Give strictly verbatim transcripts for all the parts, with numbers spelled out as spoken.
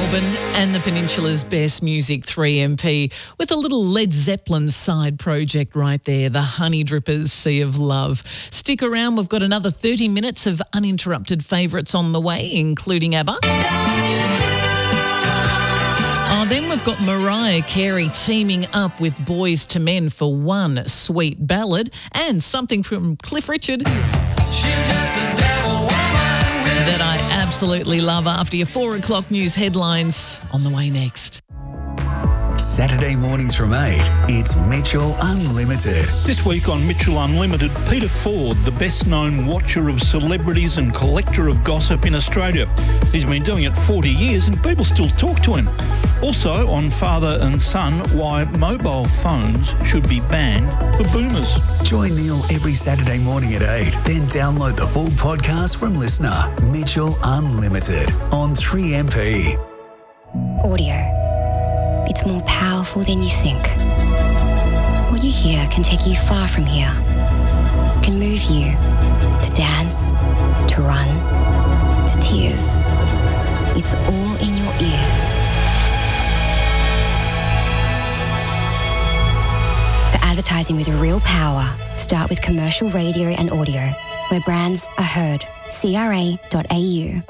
Melbourne and the Peninsula's best music, three M P, with a little Led Zeppelin side project right there, the Honey Drippers Sea of Love. Stick around, we've got another thirty minutes of uninterrupted favourites on the way, including ABBA. Oh, then we've got Mariah Carey teaming up with Boys to Men for one sweet ballad, and something from Cliff Richard that I absolutely love after your four o'clock news headlines on the way next. Saturday mornings from eight, it's Mitchell Unlimited. This week on Mitchell Unlimited, Peter Ford, the best-known watcher of celebrities and collector of gossip in Australia. He's been doing it forty years and people still talk to him. Also on Father and Son, why mobile phones should be banned for boomers. Join Neil every Saturday morning at eight. Then download the full podcast from Listener. Mitchell Unlimited on three M P. Audio. It's more powerful than you think. What you hear can take you far from here. Can move you to dance, to run, to tears. It's all in your ears. The advertising with real power. Start with commercial radio and audio, where brands are heard. C R A dot A U.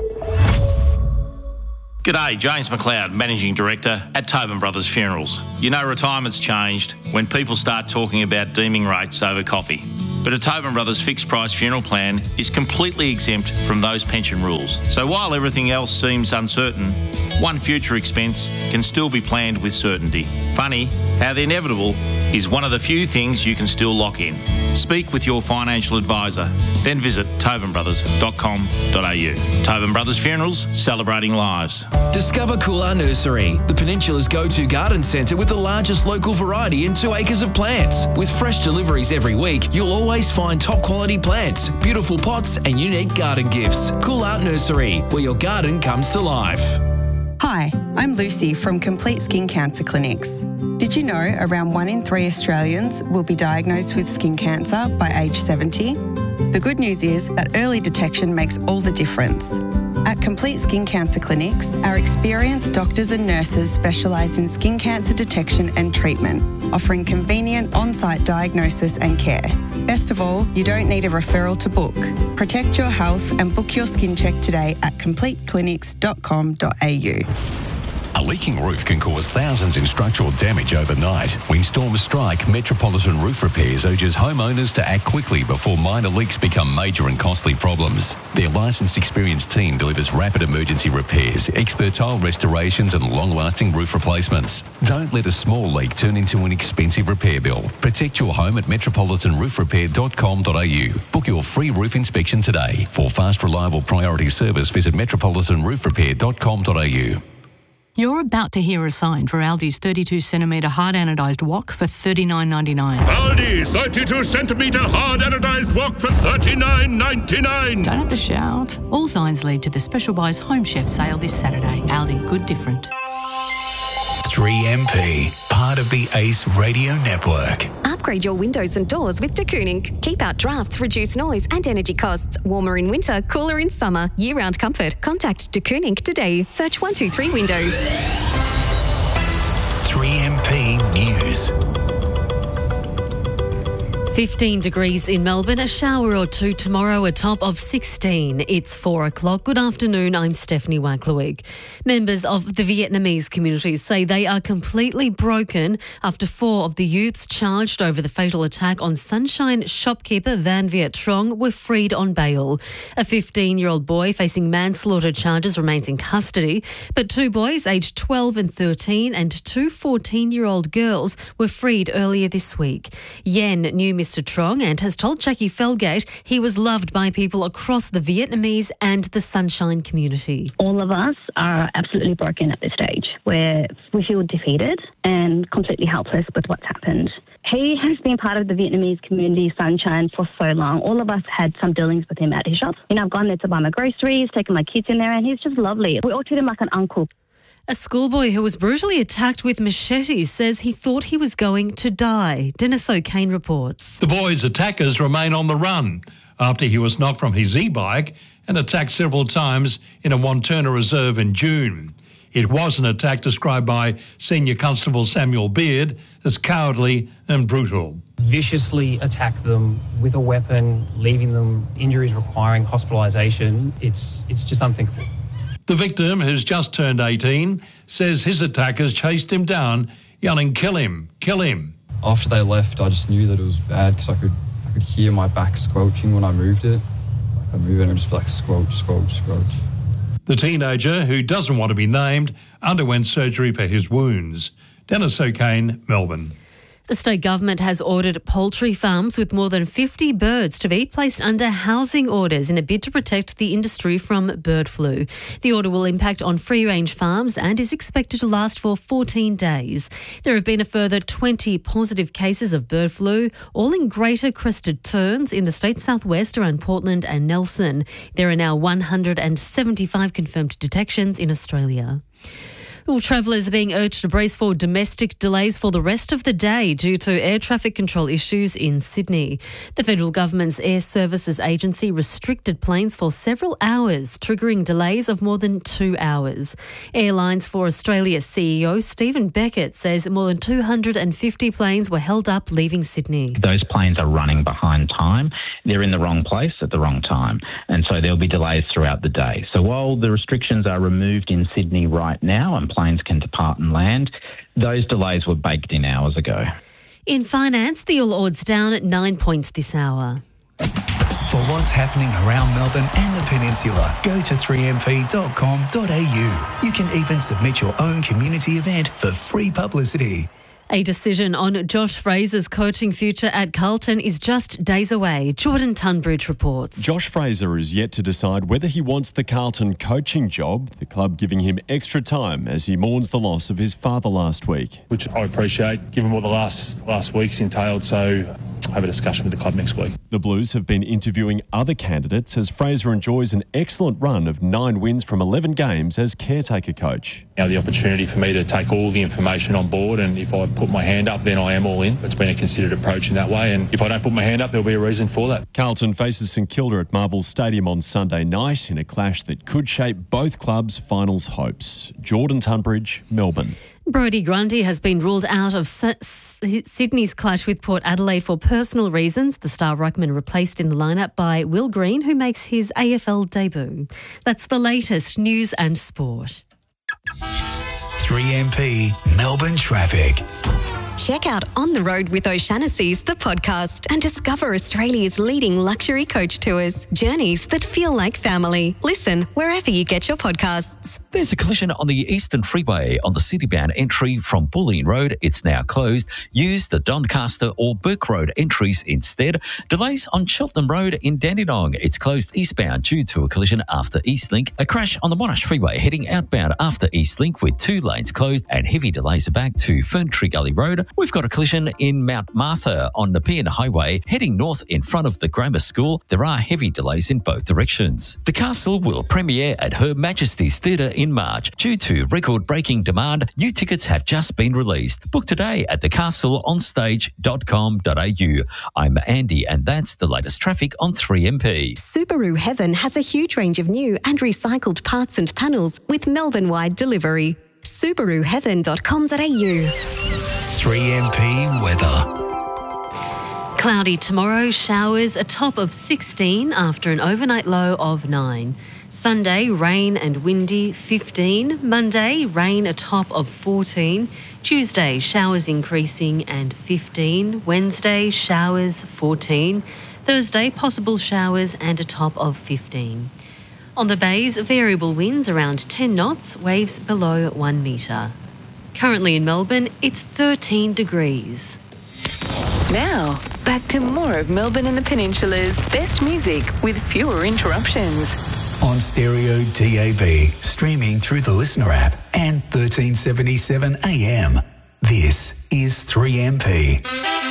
G'day, James McLeod, Managing Director at Tobin Brothers Funerals. You know retirement's changed when people start talking about deeming rates over coffee. But a Tobin Brothers fixed price funeral plan is completely exempt from those pension rules. So while everything else seems uncertain, one future expense can still be planned with certainty. Funny how the inevitable is one of the few things you can still lock in. Speak with your financial advisor, then visit tobin brothers dot com dot a u. Tobin Brothers Funerals, celebrating lives. Discover Coolar Nursery, the Peninsula's go-to garden centre with the largest local variety and two acres of plants. With fresh deliveries every week, you'll always find top quality plants, beautiful pots and unique garden gifts. Coolar Nursery, where your garden comes to life. Hi, I'm Lucy from Complete Skin Cancer Clinics. Did you know around one in three Australians will be diagnosed with skin cancer by age seventy? The good news is that early detection makes all the difference. At Complete Skin Cancer Clinics, our experienced doctors and nurses specialise in skin cancer detection and treatment, offering convenient on-site diagnosis and care. Best of all, you don't need a referral to book. Protect your health and book your skin check today at complete clinics dot com dot a u. A leaking roof can cause thousands in structural damage overnight. When storms strike, Metropolitan Roof Repairs urges homeowners to act quickly before minor leaks become major and costly problems. Their licensed, experienced team delivers rapid emergency repairs, expert tile restorations and long-lasting roof replacements. Don't let a small leak turn into an expensive repair bill. Protect your home at metropolitan roof repair dot com dot a u. Book your free roof inspection today. For fast, reliable priority service, visit metropolitan roof repair dot com dot a u. You're about to hear a sign for Aldi's thirty-two centimetre hard anodised wok for thirty-nine ninety-nine. Aldi thirty-two centimetre hard anodised wok for thirty-nine ninety-nine. Don't have to shout. All signs lead to the Special Buys Home Chef sale this Saturday. Aldi, good different. three M P, part of the Ace Radio Network. Upgrade your windows and doors with De Kooning. Keep out drafts, reduce noise and energy costs. Warmer in winter, cooler in summer. Year-round comfort. Contact De Kooning today. Search one two three Windows. three M P News. fifteen degrees in Melbourne, a shower or two tomorrow, a top of sixteen. It's four o'clock. Good afternoon, I'm Stephanie Waklawig. Members of the Vietnamese community say they are completely broken after four of the youths charged over the fatal attack on Sunshine shopkeeper Van Viet Trong were freed on bail. A fifteen-year-old boy facing manslaughter charges remains in custody, but two boys aged twelve and thirteen and two fourteen-year-old girls were freed earlier this week. Yen knew Mister Mister Trong and has told Jackie Felgate he was loved by people across the Vietnamese and the Sunshine community. All of us are absolutely broken at this stage, where we feel defeated and completely helpless with what's happened. He has been part of the Vietnamese community, Sunshine, for so long. All of us had some dealings with him at his shop. You know, I've gone there to buy my groceries, taken my kids in there, and he's just lovely. We all treat him like an uncle. A schoolboy who was brutally attacked with machetes says he thought he was going to die. Dennis O'Kane reports. The boy's attackers remain on the run after he was knocked from his e-bike and attacked several times in a Wanturna reserve in June. It was an attack described by Senior Constable Samuel Beard as cowardly and brutal. Viciously attack them with a weapon, leaving them injuries requiring hospitalisation. It's, it's just unthinkable. The victim, who's just turned eighteen, says his attackers chased him down, yelling, "Kill him, kill him." After they left, I just knew that it was bad because I could, I could hear my back squelching when I moved it. Like I'd move it and it would just be like squelch, squelch, squelch. The teenager, who doesn't want to be named, underwent surgery for his wounds. Dennis O'Kane, Melbourne. The state government has ordered poultry farms with more than fifty birds to be placed under housing orders in a bid to protect the industry from bird flu. The order will impact on free-range farms and is expected to last for fourteen days. There have been a further twenty positive cases of bird flu, all in greater crested terns in the state's southwest around Portland and Nelson. There are now one hundred seventy-five confirmed detections in Australia. Well, travellers are being urged to brace for domestic delays for the rest of the day due to air traffic control issues in Sydney. The federal government's Air Services Agency restricted planes for several hours, triggering delays of more than two hours. Airlines for Australia C E O Stephen Beckett says more than two hundred fifty planes were held up leaving Sydney. Those planes are running behind time. They're in the wrong place at the wrong time. And so there'll be delays throughout the day. So while the restrictions are removed in Sydney right now and planes can depart and land, those delays were baked in hours ago. In finance, the All Ords down at nine points this hour. For what's happening around Melbourne and the Peninsula, go to three m p dot com dot a u. You can even submit your own community event for free publicity. A decision on Josh Fraser's coaching future at Carlton is just days away. Jordan Tunbridge reports. Josh Fraser is yet to decide whether he wants the Carlton coaching job, the club giving him extra time as he mourns the loss of his father last week. Which I appreciate, given what the last last week's entailed, so I'll have a discussion with the club next week. The Blues have been interviewing other candidates as Fraser enjoys an excellent run of nine wins from eleven games as caretaker coach. Now the opportunity for me to take all the information on board, and if I put my hand up, then I am all in. It's been a considered approach in that way, and if I don't put my hand up, there'll be a reason for that. Carlton faces St Kilda at Marvel Stadium on Sunday night in a clash that could shape both clubs' finals hopes. Jordan Tunbridge, Melbourne. Brodie Grundy has been ruled out of Sydney's clash with Port Adelaide for personal reasons. The star ruckman replaced in the lineup by Will Green, who makes his A F L debut. That's the latest news and sport. three M P Melbourne traffic. Check out On the Road with O'Shanassy's, the podcast, and discover Australia's leading luxury coach tours. Journeys that feel like family. Listen wherever you get your podcasts. There's a collision on the Eastern Freeway on the city-bound entry from Bulleen Road. It's now closed. Use the Doncaster or Burke Road entries instead. Delays on Cheltenham Road in Dandenong. It's closed eastbound due to a collision after Eastlink. A crash on the Monash Freeway heading outbound after Eastlink with two lanes closed and heavy delays back to Ferntree Gully Road. We've got a collision in Mount Martha on Nepean Highway heading north in front of the grammar school. There are heavy delays in both directions. The Castle will premiere at Her Majesty's Theatre in March. Due to record-breaking demand, new tickets have just been released. Book today at the castle on stage dot com dot a u. I'm Andy, and that's the latest traffic on three M P. Subaru Heaven has a huge range of new and recycled parts and panels with Melbourne-wide delivery. subaru heaven dot com dot a u. three M P weather. Cloudy tomorrow, showers a top of sixteen after an overnight low of nine. Sunday, rain and windy, fifteen. Monday, rain a top of fourteen. Tuesday, showers increasing and fifteen. Wednesday, showers fourteen. Thursday, possible showers and a top of fifteen. On the bays, variable winds around ten knots, waves below one metre. Currently in Melbourne, it's thirteen degrees. Now, back to more of Melbourne and the Peninsula's best music with fewer interruptions. On stereo D A B, streaming through the Listener app and thirteen seventy-seven A M. This is three M P.